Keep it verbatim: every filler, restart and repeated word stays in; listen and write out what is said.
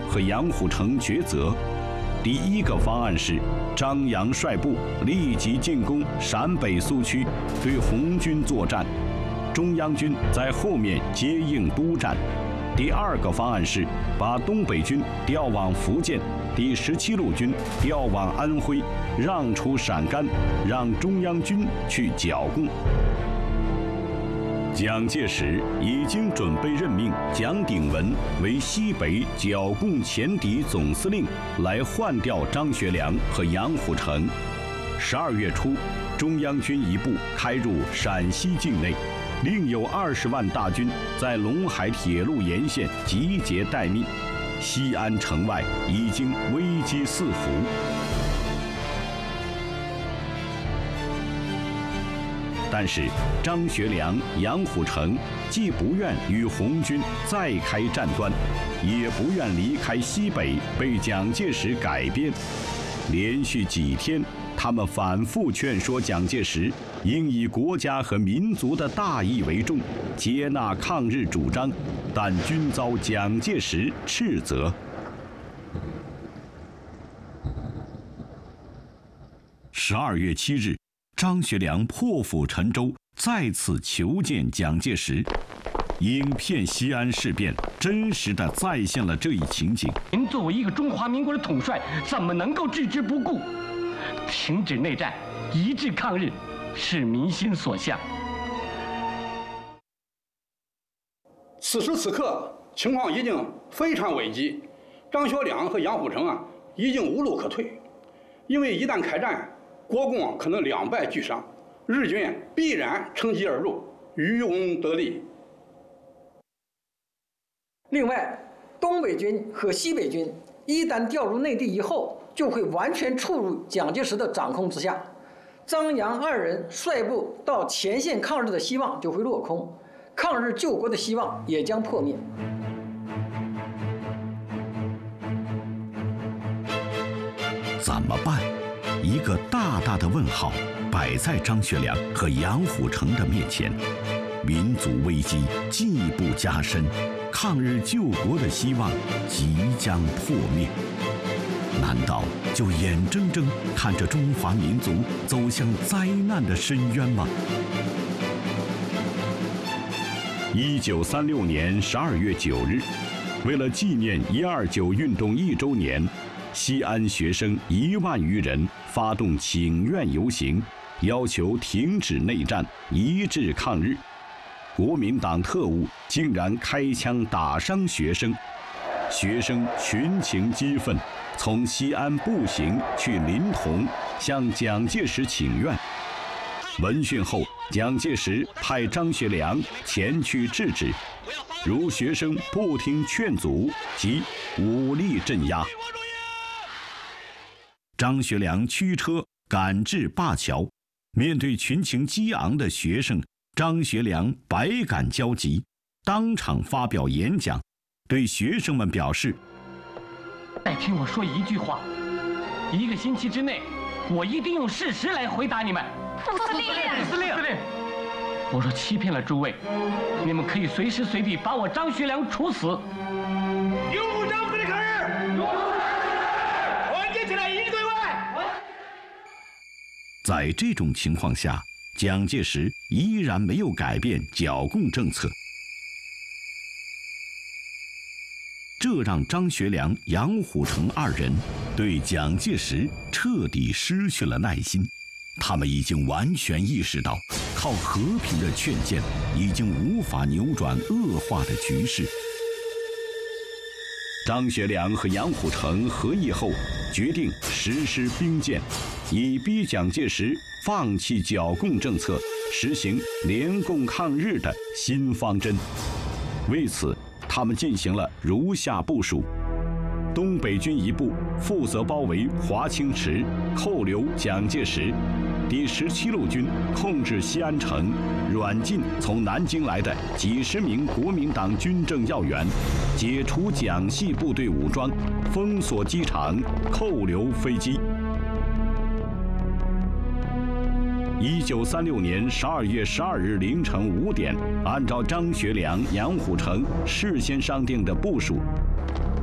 和杨虎城抉择。第一个方案是张杨率部立即进攻陕北苏区，对红军作战，中央军在后面接应督战。第二个方案是把东北军调往福建，第十七路军调往安徽，让出陕甘，让中央军去剿共。蒋介石已经准备任命蒋鼎文为西北剿共前敌总司令，来换掉张学良和杨虎城。十二月初，中央军一部开入陕西境内，另有二十万大军在陇海铁路沿线集结待命。西安城外已经危机四伏。但是张学良、杨虎城既不愿与红军再开战端，也不愿离开西北被蒋介石改编。连续几天，他们反复劝说蒋介石应以国家和民族的大义为重，接纳抗日主张，但均遭蒋介石斥责。十二月七日，张学良破釜沉舟，再次求见蒋介石。影片《西安事变》真实地再现了这一情景。 您作为一个中华民国的统帅，怎么能够置之不顾？停止内战，一致抗日，是民心所向。 此时此刻，情况已经非常危急，张学良和杨虎城啊，已经无路可退，因为一旦开战，国共可能两败俱伤，日军必然乘机而入，渔翁得利。 另外，东北军和西北军一旦调入内地以后，就会完全处入蒋介石的掌控之下，张杨二人率部到前线抗日的希望就会落空，抗日救国的希望也将破灭。 怎么办？一个大大的问号摆在张学良和杨虎城的面前，民族危机进一步加深，抗日救国的希望即将破灭。难道就眼睁睁看着中华民族走向灾难的深渊吗？一九三六年十二月九日，为了纪念一二九运动一周年，西安学生一万余人发动请愿游行，要求停止内战，一致抗日。国民党特务竟然开枪打伤学生，学生群情激愤，从西安步行去临潼向蒋介石请愿。闻讯后，蒋介石派张学良前去制止，如学生不听劝阻，即武力镇压。张学良驱车赶至灞桥，面对群情激昂的学生，张学良百感交集，当场发表演讲，对学生们表示： 再听我说一句话，一个星期之内，我一定用事实来回答你们。 副司令， 司令，司令，我若欺骗了诸位，你们可以随时随地把我张学良处死。 拥护张学良抗日，拥护团结起来，一致对外。 在这种情况下，蒋介石依然没有改变剿共政策，这让张学良、杨虎城二人对蒋介石彻底失去了耐心。他们已经完全意识到，靠和平的劝谏已经无法扭转恶化的局势。张学良和杨虎城合议后，决定实施兵谏，以逼蒋介石放弃剿共政策，实行联共抗日的新方针。为此，他们进行了如下部署：东北军一部负责包围华清池，扣留蒋介石；第十七路军控制西安城，软禁从南京来的几十名国民党军政要员，解除蒋系部队武装，封锁机场，扣留飞机。一九三六年十二月十二日凌晨五点，按照张学良、杨虎城事先商定的部署，